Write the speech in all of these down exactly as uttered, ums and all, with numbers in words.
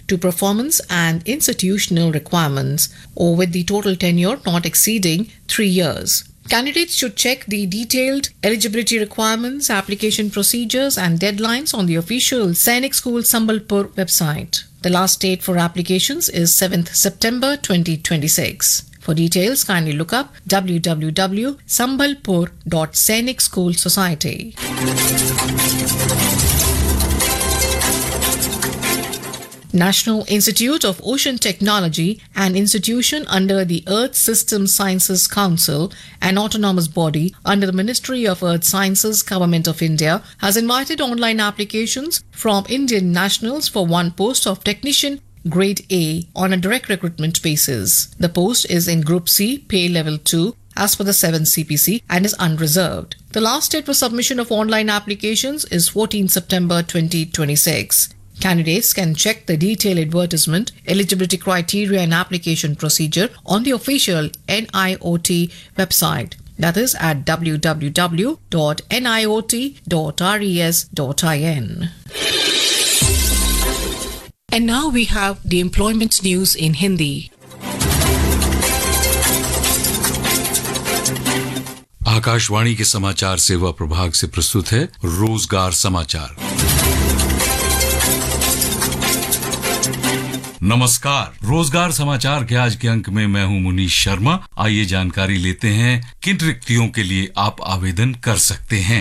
to performance and institutional requirements, or with the total tenure not exceeding three years. Candidates should check the detailed eligibility requirements, application procedures and deadlines on the official Sainik School Sambalpur website. The last date for applications is seventh September twenty twenty-six. For details, kindly look up w w w dot sambalpur dot sainik school society. National Institute of Ocean Technology, an institution under the Earth System Sciences Council, an autonomous body under the Ministry of Earth Sciences, Government of India, has invited online applications from Indian nationals for one post of technician grade A on a direct recruitment basis. The post is in Group C, pay level two, as per the seventh C P C, and is unreserved. The last date for submission of online applications is fourteenth September twenty twenty-six. Candidates can check the detailed advertisement, eligibility criteria and application procedure on the official N I O T website. That is at w w w dot niot dot res dot in. And now we have the employment news in Hindi. Akashvani के समाचार सेवा प्रभाग से प्रस्तुत है रोजगार समाचार। नमस्कार, रोजगार समाचार के आज के अंक में मैं हूं मुनीश शर्मा। आइए जानकारी लेते हैं किन रिक्तियों के लिए आप आवेदन कर सकते हैं।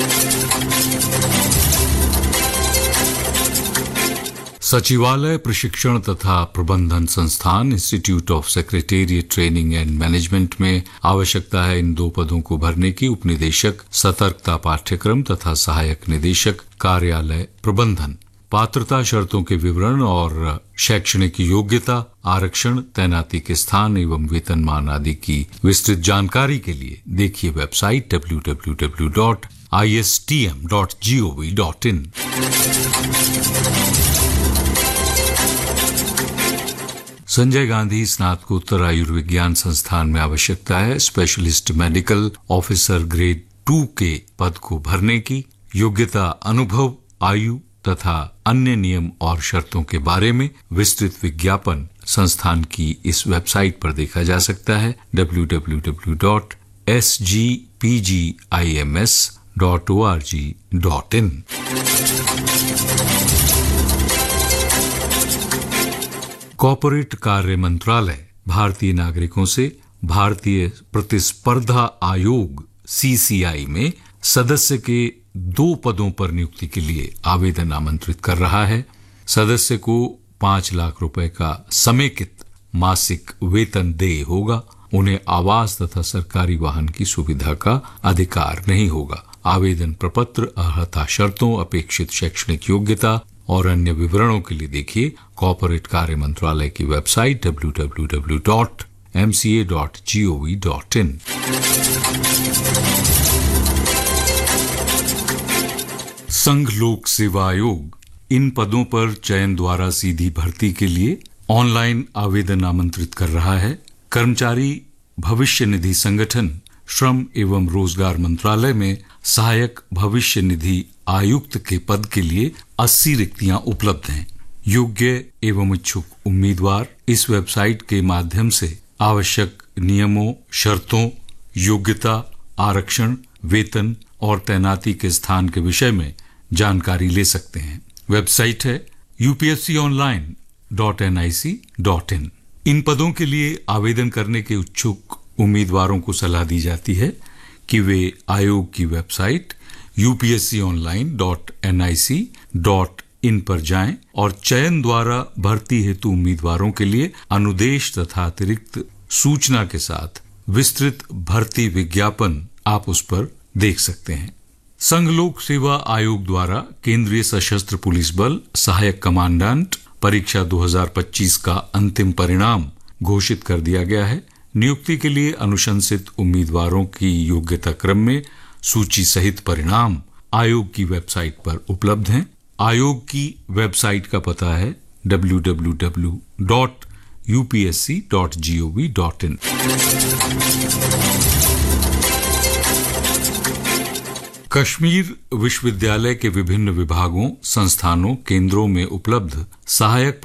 सचिवालय प्रशिक्षण तथा प्रबंधन संस्थान institute of secretariat training and management में आवश्यकता है इन दो पदों को भरने की, उपनिदेशक सतर्कता पाठ्यक्रम तथा सहायक निदेशक कार्यालय प्रबंधन। पात्रता शर्तों के विवरण और शैक्षणिक योग्यता, आरक्षण, तैनाती के स्थान एवं वेतनमान आदि की विस्तृत जानकारी के लिए देखिए website w w w dot i s t m dot gov dot in। Sanjay Gandhi स्नातकोत्तर आयुर्विज्ञान संस्थान में आवश्यकता है specialist medical officer grade two के पद को भरने की। योग्यता, अनुभव, आयु तथा अन्य नियम और शर्तों के बारे में विस्तृत विज्ञापन संस्थान की इस वेबसाइट पर देखा जा सकता है w w w dot s g p g i m s dot org dot in। Corporate कार्य मंत्रालय भारतीय नागरिकों से भारतीय प्रतिस्पर्धा आयोग सी सी आई में सदस्य के दो पदों पर नियुक्ति के लिए आवेदन आमंत्रित कर रहा है। सदस्य को पांच लाख रुपए का समेकित मासिक वेतन देय होगा। उन्हें आवास तथा सरकारी वाहन की सुविधा का अधिकार नहीं होगा। आवेदन प्रपत्र, अर्हता शर्तों, अपेक्षित शैक्षणिक योग्यता और अन्य विवरणों के लिए देखिए कॉर्पोरेट कार्य मंत्रालय की website w w w dot m c a dot gov dot in। संघ लोक सेवा आयोग इन पदों पर चयन द्वारा सीधी भर्ती के लिए ऑनलाइन आवेदन आमंत्रित कर रहा है। कर्मचारी भविष्य निधि संगठन श्रम एवं रोजगार मंत्रालय में सहायक भविष्य निधि आयुक्त के पद के लिए अस्सी रिक्तियां उपलब्ध हैं। योग्य एवं इच्छुक उम्मीदवार इस वेबसाइट के माध्यम से आवश्यक नियमों, शर्तों, योग्यता, आरक्षण, वेतन और तैनाती के स्थान के विषय में जानकारी ले सकते हैं। वेबसाइट है u p s c online dot n i c dot in। इन पदों के लिए आवेदन करने के इच्छुक उम्मीदवारों को सलाह दी जाती है कि वे आयोग की website u p s c online dot n i c dot in पर जाएं और चयन द्वारा भर्ती हेतु उम्मीदवारों के लिए अनुदेश तथा अतिरिक्त सूचना के साथ विस्तृत भर्ती विज्ञापन आप उस पर देख सकते हैं। संघ लोक सेवा आयोग द्वारा केंद्रीय सशस्त्र पुलिस बल सहायक कमांडेंट परीक्षा दो हज़ार पच्चीस का अंतिम परिणाम घोषित कर दिया गया है। नियुक्ति के लिए अनुशंसित उम्मीदवारों की योग्यता क्रम में सूची सहित परिणाम आयोग की वेबसाइट पर उपलब्ध हैं। आयोग की वेबसाइट का पता है w w w dot u p s c dot gov dot in। Kashmir विश्वविद्यालय के विभिन्न विभागों, संस्थानों, केंद्रों में उपलब्ध सहायक